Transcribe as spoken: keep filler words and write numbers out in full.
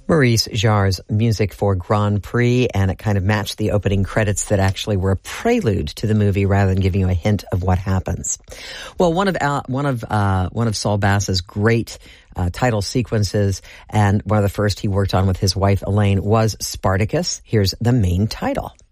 Maurice Jarre's music for Grand Prix, and it kind of matched the opening credits that actually were a prelude to the movie rather than giving you a hint of what happens. Well, one of Al, one of uh, one of Saul Bass's great uh, title sequences, and one of the first he worked on with his wife Elaine, was Spartacus. Here's the main title.